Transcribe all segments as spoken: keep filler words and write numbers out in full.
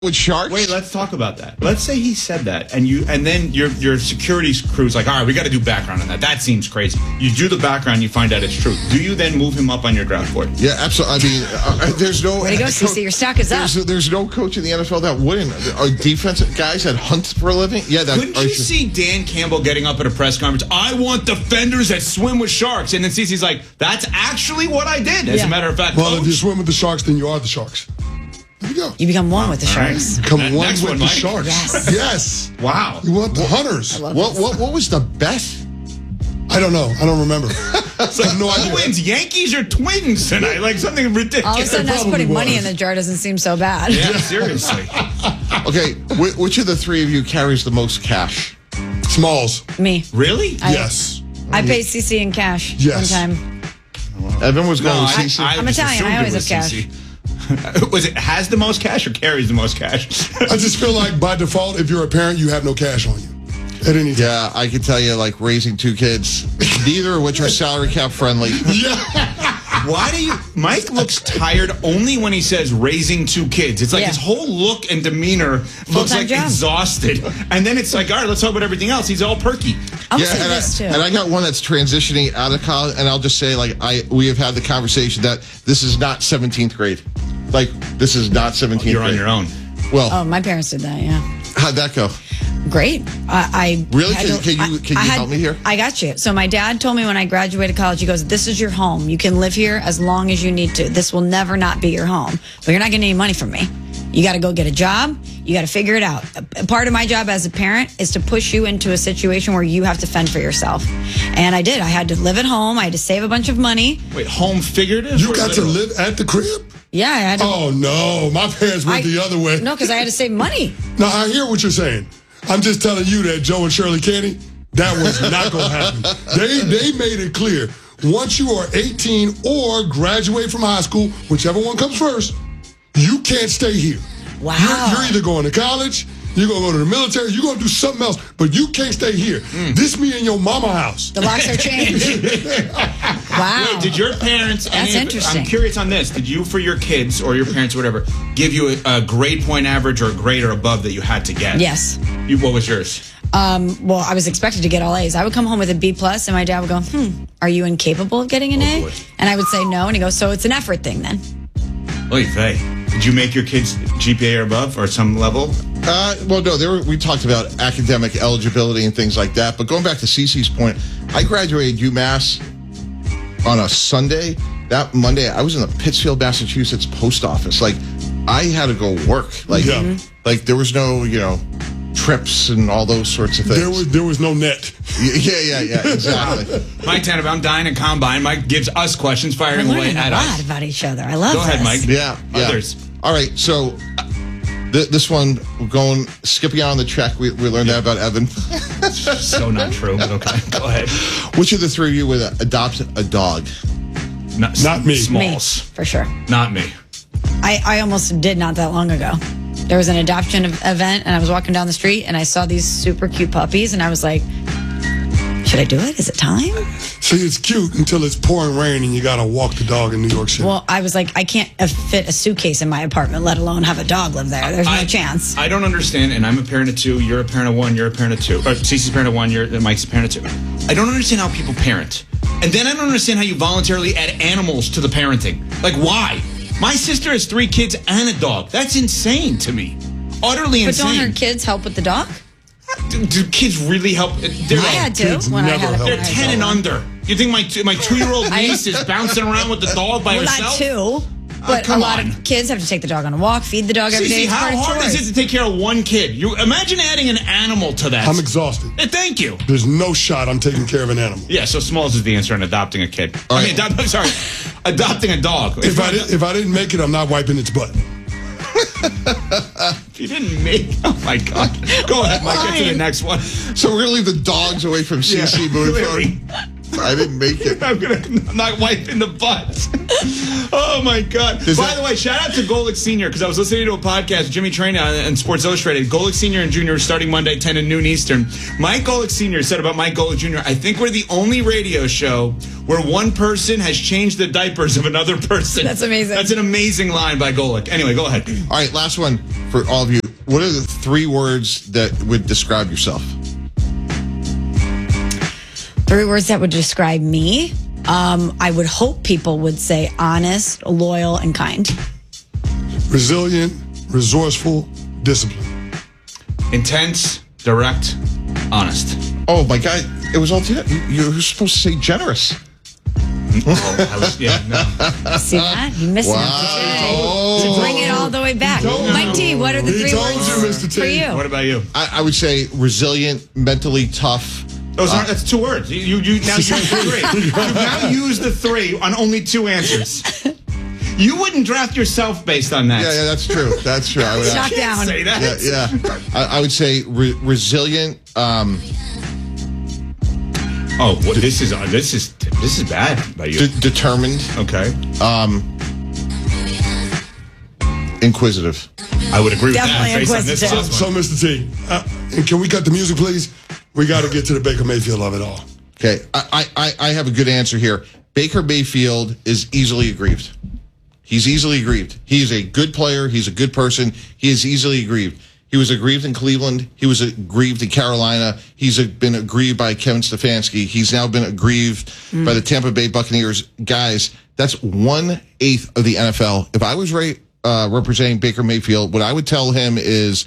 with sharks? Wait, let's talk about that. Let's say he said that, and you, and then your your security crew's like, all right, we got to do background on that. That seems crazy. You do the background, you find out it's true. Do you then move him up on your draft board? Yeah, absolutely. I mean, uh, there's no. Way to go, Cece. Your stock is up. There's, there's no coach in the N F L that wouldn't. Are defensive guys that hunt for a living? Yeah, that. Couldn't you should, see Dan Campbell getting up at a press conference? I want defenders that swim with sharks, and then Cece's like, that's actually what I did. As Yeah. a matter of fact, Well, coach. if you swim with the sharks, then you are the sharks. There you go. You become one with the sharks. Become Ne- one next with one, the Mike. sharks. Yes. Yes. Wow. You want the hunters. I love what, this. what what was the bet? I don't know. I don't remember. It's like, no who idea. wins, Yankees or Twins tonight? Like something ridiculous. All of a sudden, us probably putting money was. in the jar doesn't seem so bad. Yeah, seriously. Okay, wh- which of the three of you carries the most cash? Smalls. Me. Really? I- Yes. I paid Cece in cash Yes. one time. Evan was going No, with I, Cece. I I'm just Italian. I assumed it always was have cash. Cece. Was it has the most cash or carries the most cash? I just feel like by default, if you're a parent, you have no cash on you at any time. Yeah, I can tell you, like, raising two kids, neither of which are salary cap friendly. Why do you? Mike looks tired only when he says raising two kids. It's like Yeah. his whole look and demeanor looks Full-time like job. exhausted. And then it's like, all right, let's talk about everything else. He's all perky. I'm Yeah, saying and I, this too. and I got one that's transitioning out of college, and I'll just say, like, I we have had the conversation that this is not seventeenth grade. Like, this is not seventeenth You're grade. on your own. Well, oh, my parents did that. Yeah. how'd that go? Great. I, I Really? had Can- to- can you- I- can I you had- help me here? I got you. So my dad told me when I graduated college, he goes, "This is your home. You can live here as long as you need to. This will never not be your home. But you're not getting any money from me. You got to go get a job. You got to figure it out. A- a part of my job as a parent is to push you into a situation where you have to fend for yourself. And I did. I had to live at home. I had to save a bunch of money. Wait, home figurative? You or got to literal? live at the crib? Yeah, I had to. Oh, no. My parents went I- the other way. No, because I had to save money. Now, I hear what you're saying. I'm just telling you that Joe and Shirley Kenny, that was not going to happen. They they made it clear. Once you are eighteen or graduate from high school, whichever one comes first, you can't stay here. Wow. You're, you're either going to college, you're going to go to the military, you're going to do something else, but you can't stay here. This me and your mama house. The locks are changed. Wow. Wait, did your parents? That's any of- interesting. I'm curious on this. Did you, for your kids or your parents or whatever, give you a, a grade point average or a grade or above that you had to get? Yes. You, what was yours? Um, well, I was expected to get all A's. I would come home with a B plus, and my dad would go, "Hmm, are you incapable of getting an Oh, A?" boy. And I would say no, and he goes, "So it's an effort thing then." Oy vey. Did you make your kids G P A or above or some level? Uh, well, no, there were, we talked about academic eligibility and things like that. But going back to Cece's point, I graduated UMass on a Sunday. That Monday, I was in the Pittsfield, Massachusetts post office. Like, I had to go work. Like, Yeah. like there was no, you know, trips and all those sorts of things. There was there was no net. yeah, yeah, yeah, exactly. Mike Tanner, I'm dying in combine. Mike gives us questions, We're firing away learning a at lot us. about each other. I love Go ahead, this. Mike. Yeah, yeah. Others. All right, so uh, th- this one, we're going, skipping out on the check. We, we learned that about Evan. So not true, but okay. Go ahead. Which of the three of you would adopt a dog? Not, Not me. Me, Smalls. for sure. Not me. I, I almost did not that long ago. There was an adoption ev- event, and I was walking down the street, and I saw these super cute puppies, and I was like, should I do it? Is it time? See, it's cute until it's pouring rain and you got to walk the dog in New York City. Well, I was like, I can't uh, fit a suitcase in my apartment, let alone have a dog live there. There's no I- chance. I don't understand, and I'm a parent of two. You're a parent of one. You're a parent of two. Or Cece's a parent of one. You're Mike's a parent of two. I don't understand how people parent, and then I don't understand how you voluntarily add animals to the parenting. Like, why? My sister has three kids and a dog. That's insane to me. Utterly But don't insane. her kids help with the dog? do, do kids really help? They're, I had to kids when I never had a help. they're when I was ten and little. under. You think my two, my two year old I- niece is bouncing around with the dog by Well, herself? not two, but a come lot on. of kids have to take the dog on a walk, feed the dog every day. Cece, It's how part of hard chores. is it to take care of one kid? You imagine adding an animal to that. I'm exhausted. Eh, Thank you. There's no shot I'm taking care of an animal. Yeah, so Smalls is the answer on adopting a kid. I right. mean, adopt, sorry, adopting a dog. If I, did, if I didn't make it, I'm not wiping its butt. If you didn't make, oh my God. Go ahead, Mike. Get to the next one. So we're going to leave the dogs away from C C moving clearly. forward. I didn't make it. I'm gonna I'm not wiping the butt. Oh my God! Does By that- the way, shout out to Golick Senior because I was listening to a podcast, Jimmy Traina and Sports Illustrated. Golick Senior and Junior starting Monday, ten to noon Eastern. Mike Golick Senior said about Mike Golick Junior, I think we're the only radio show where one person has changed the diapers of another person. That's amazing. That's an amazing line by Golick. Anyway, go ahead. All right, last one for all of you. What are the three words that would describe yourself? Three words that would describe me. Um, I would hope people would say honest, loyal, and kind. Resilient, resourceful, disciplined. Intense, direct, honest. Oh, my God. It was all together. You, you were supposed to say generous. Oh, I was, yeah, no. See that? You missed Wow. an opportunity Oh. to bring it all the way back. Mike T, what are the He three told words you, Mister T. for you? What about you? I, I would say resilient, mentally tough. Those aren't. That's two words. You, you, you now used three. You've now used the three on only two answers. You wouldn't draft yourself based on that. Yeah, yeah, that's true. That's true. I would Shut actually- down. Say that. Yeah, yeah. I, I would say re- resilient. Um, Oh, well, this is uh, this is this is bad by you. de- determined, Okay, inquisitive. I would agree with Definitely that. Based on this inquisitive. last So, one. Mister T, uh, and can we cut the music, please? We got to get to the Baker Mayfield of it all. Okay, I, I, I have a good answer here. Baker Mayfield is easily aggrieved. He's easily aggrieved. He is a good player. He's a good person. He is easily aggrieved. He was aggrieved in Cleveland. He was aggrieved in Carolina. He's been aggrieved by Kevin Stefanski. He's now been aggrieved mm. by the Tampa Bay Buccaneers. Guys, that's one-eighth of the N F L. If I was re- uh, representing Baker Mayfield, what I would tell him is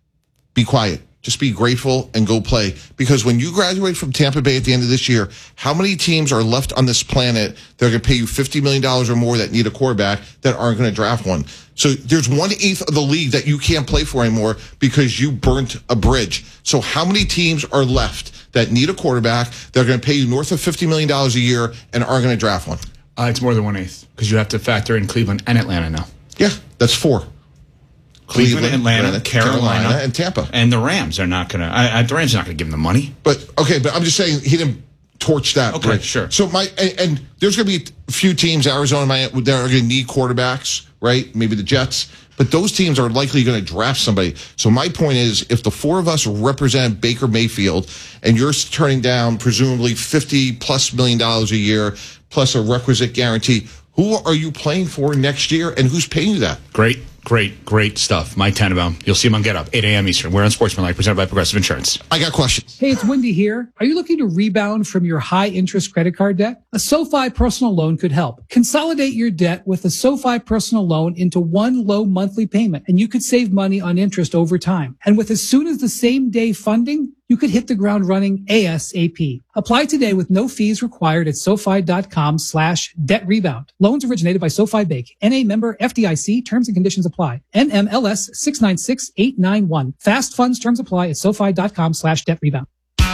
be quiet. Just be grateful and go play. Because when you graduate from Tampa Bay at the end of this year, how many teams are left on this planet that are going to pay you fifty million dollars or more that need a quarterback that aren't going to draft one? So there's one-eighth of the league that you can't play for anymore because you burnt a bridge. So how many teams are left that need a quarterback that are going to pay you north of fifty million dollars a year and aren't going to draft one? Uh, it's more than one eighth because you have to factor in Cleveland and Atlanta now. Yeah, that's four. Cleveland, Atlanta, Carolina, Carolina, and Tampa. And the Rams are not going to. The Rams are not going to give them the money. But okay, but I'm just saying he didn't torch that. Okay, bridge. sure. So my and, and there's going to be a few teams, Arizona, Miami, that are going to need quarterbacks, right? Maybe the Jets. But those teams are likely going to draft somebody. So my point is, if the four of us represent Baker Mayfield, and you're turning down presumably fifty plus million dollars a year plus a requisite guarantee, who are you playing for next year, and who's paying you that? Great, great, great stuff. Mike Tannenbaum. You'll see him on Get Up, eight a.m. Eastern. We're on Sportsmanlike, presented by Progressive Insurance. I got questions. Hey, it's Wendy here. Are you looking to rebound from your high-interest credit card debt? A SoFi personal loan could help. Consolidate your debt with a SoFi personal loan into one low monthly payment, and you could save money on interest over time. And with as soon as the same day funding, you could hit the ground running ASAP. Apply today with no fees required at SoFi.com slash debt rebound. Loans originated by SoFi Bank. N A member F D I C. Terms and conditions apply. N M L S six nine six eight nine one. Fast funds terms apply at SoFi.com slash debt rebound.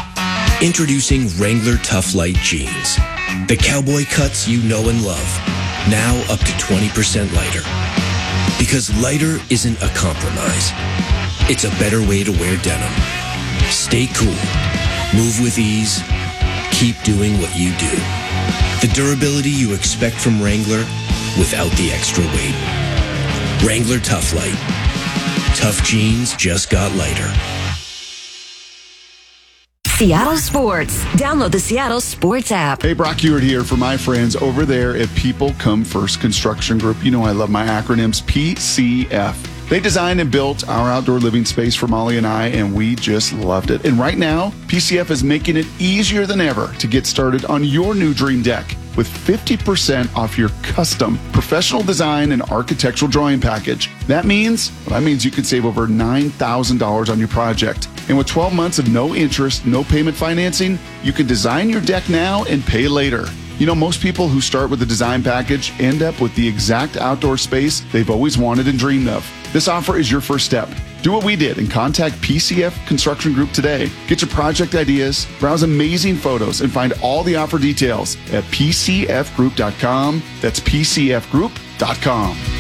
Introducing Wrangler Tough Light Jeans. The cowboy cuts you know and love. Now up to twenty percent lighter. Because lighter isn't a compromise. It's a better way to wear denim. Stay cool. Move with ease. Keep doing what you do. The durability you expect from Wrangler without the extra weight. Wrangler Tough Light. Tough jeans just got lighter. Seattle Sports. Download the Seattle Sports app. Hey, Brock Ewart here for my friends over there at People Come First Construction Group. You know I love my acronyms, P C F. They designed and built our outdoor living space for Molly and I, and we just loved it. And right now, P C F is making it easier than ever to get started on your new dream deck with fifty percent off your custom professional design and architectural drawing package. That means, well, that means you could save over nine thousand dollars on your project. And with twelve months of no interest, no payment financing, you can design your deck now and pay later. You know, most people who start with a design package end up with the exact outdoor space they've always wanted and dreamed of. This offer is your first step. Do what we did and contact P C F Construction Group today. Get your project ideas, browse amazing photos, and find all the offer details at P C F group dot com. That's P C F group dot com.